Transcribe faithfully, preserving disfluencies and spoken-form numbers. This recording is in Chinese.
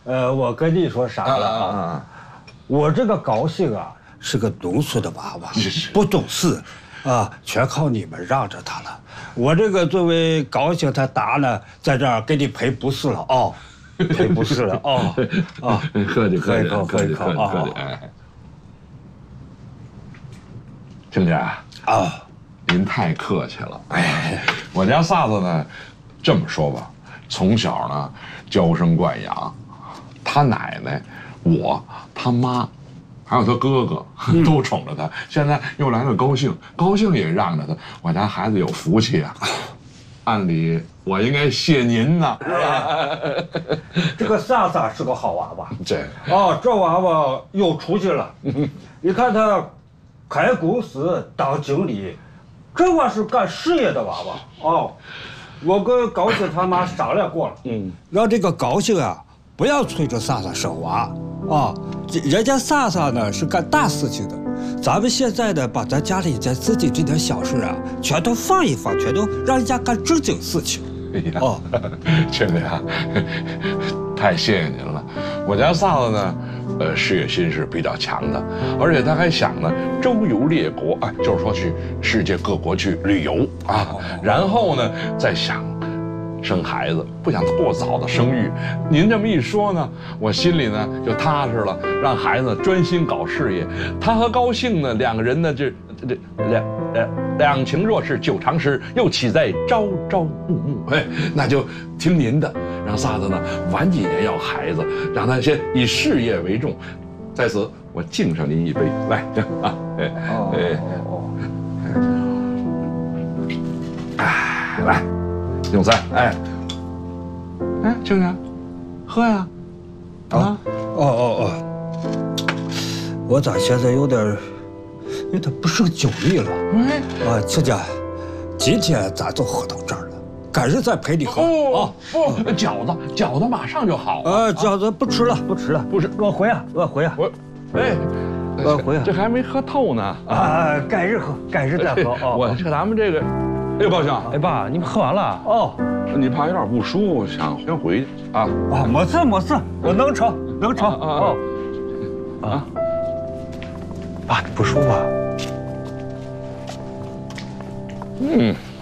呃，我跟你说啥了啊？我这个高兴啊，是个农村的娃娃，不懂事，啊，全靠你们让着他了。我这个作为高兴他大呢，在这儿给你赔不是了哦，赔不是了哦，啊， 客气客气喝一口， 客气客气客气，哎，亲家啊，您太客气了。哎，我家萨子呢，这么说吧，从小呢娇生惯养，他奶奶、我、他妈，还有他哥哥都宠着他。现在又来了高兴，高兴也让着他，我家孩子有福气啊。按理我应该谢您呢，是吧？ 这个萨萨是个好娃娃， 这哦，这娃娃有出息了。你看他开公司当经理，这娃是干事业的娃娃哦。我跟高兴他妈商量过了，嗯，让这个高兴啊不要催着萨萨生娃啊。人家萨萨呢是干大事情的，咱们现在呢把咱家里咱自己这点小事啊全都放一放，全都让人家干正经事情。 哎呀，哦，亲家啊，太谢谢您了。我家萨子呢，呃，事业心是比较强的，而且他还想呢周游列国，哎，就是说去世界各国去旅游啊，然后呢再想生孩子，不想过早的生育。您这么一说呢，我心里呢就踏实了，让孩子专心搞事业。他和高兴呢两个人呢这这两呃两情若是久长时，又岂在朝朝暮暮？哎，那就听您的，让萨子呢晚几年要孩子，让他先以事业为重。在此，我敬上您一杯，来啊！哎哎哎，来。用餐，哎，哎，亲家，喝呀，啊， 哦哦哦，我咋现在有点，有点不胜酒力了？哎，啊，亲家，今天咱就喝到这儿了，改日再陪你喝。 哦，不，饺子，饺子马上就好。 啊，饺子不吃了，不吃了， 不是， 我回啊，我回啊。 我，哎， 我回啊， 这还没喝透呢。 啊，改日喝，改日再喝。哦， 我这咱们这个。哎，高兴， 哎爸，你们喝完了？ 哦，你怕有点不舒服，想先回去啊？ 啊，没事没事，我能撑能撑。哦， 啊，爸，你不舒服啊？ 嗯。